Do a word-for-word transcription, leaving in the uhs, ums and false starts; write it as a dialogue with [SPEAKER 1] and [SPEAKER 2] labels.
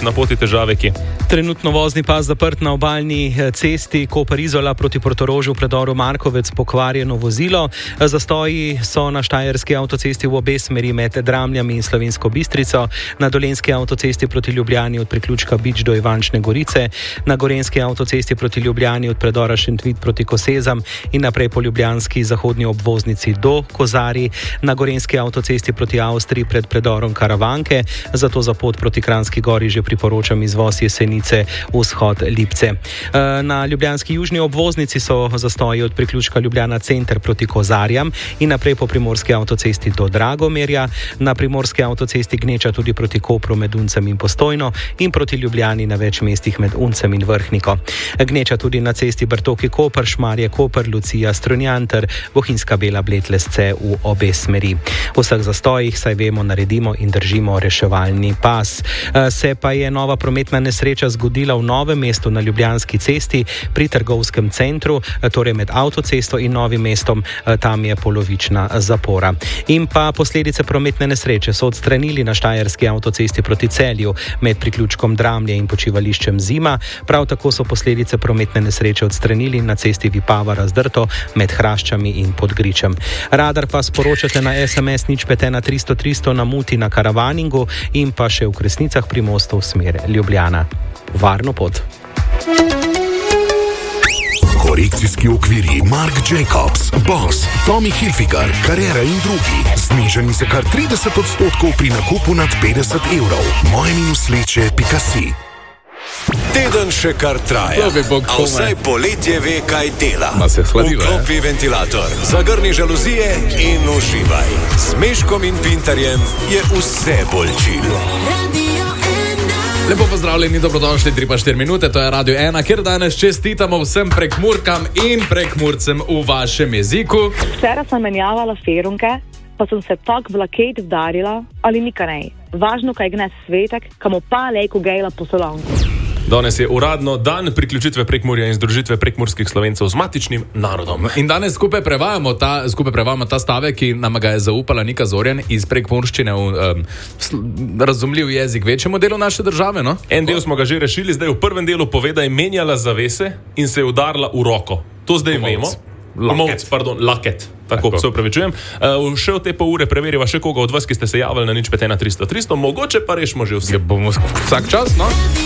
[SPEAKER 1] na poti težave kje?
[SPEAKER 2] Trenutno vozni pas zaprt na obalni cesti Koper-Izola proti Portorožu v predoru Markovec, pokvarjeno vozilo. Zastoji so na štajerski avtocesti v obe smeri med Dramljami in Slovensko Bistrico, na dolenjski avtocesti proti Ljubljani od priključka Bič do Ivančne Gorice, na gorenjski avtocesti proti Ljubljani od predora Šentvid proti Kosezam in naprej po ljubljanski zahodni obvoznici do Kozarij, na gorenjski avtocesti proti Avstriji pred predorom Karavanke, zato za pot proti Kranjski Gori že priporočam izvoz Jesenice, vzhod Lipce. Na ljubljanski južni obvoznici so zastoji od priključka Ljubljana center proti Kozarjam in naprej po primorski avtocesti do Dragomerja, na primorski avtocesti gneča tudi proti Kopru med Uncem in Postojno in proti Ljubljani na več mestih med Uncem in Vrhniko. Gneča tudi na cesti Brtoki-Koper, Šmarje-Koper, Lucija, Strunjan ter Bohinjska Bela Bled-Lesce v obe smeri. V vseh zastojih, saj vemo, naredimo in držimo reševalni pas. Se pa je nova prometna nesreča zgodila v Novem mestu na Ljubljanski cesti pri trgovskem centru, torej med avtocesto in Novim mestom, tam je polovična zapora. In pa posledice prometne nesreče so odstranili na štajerski avtocesti proti Celju med priključkom Dramlje in počivališčem Zima. Prav tako so posledice prometne nesreče odstranili na cesti Vipava-Razdrto med Hraščami in Podgričem. Radar pa sporočate na es em es nič pet ena tristo tristo na Muti na Karavaningu in pa še v Kresnicah pri mostu v smer Ljubljana. Varno pot.
[SPEAKER 3] Korekcijski okvirji Marc Jacobs, Boss, Tommy Hilfiger, Carrera in drugi. Znižani se kar trideset odstotkov pri nakupu nad petdeset evrov. Moje minus sleče pika si.
[SPEAKER 4] Teden še kar traja, a vsaj poletje ve, kaj dela. Vklopi ventilator, zagrni žaluzije in uživaj. S Meškom in Pintarjem je vse bolj čilo.
[SPEAKER 5] Lepo pozdravljeni, dobrodošli, tri pa štiri minute, to je Radio ena, kjer danes čestitamo vsem prekmurkam in prekmurcem v vašem jeziku.
[SPEAKER 6] Včeraj sem menjavala ferunke, pa sem se tak vlaket vdarila, ali nika nej. Važno, kaj gnes svetek, kamo pa lejko gejla po solonku.
[SPEAKER 1] Danes je uradno dan priključitve Prekmurja in združitve prekmurskih Slovencev z matičnim narodom.
[SPEAKER 5] In danes skupaj prevajamo ta, skupaj prevajamo ta stavek, ki nam ga je zaupala Nika Zorjan iz prekmurščine v um, razumljiv jezik večjemu delu naše države, no?
[SPEAKER 1] En del smo ga že rešili, zdaj v prvem delu poveda je menjala zavese in se je udarila v roko. To zdaj Umovc. vemo. Laket. Pardon, laket. Tako, Tako. se upravičujem. Uh, še v te pol ure preveriva še koga od vas, ki ste se javili na nič pet ena tristo tristo. Mogoče pa rešimo že vsi.
[SPEAKER 5] Ja, bomo vsak čas, no?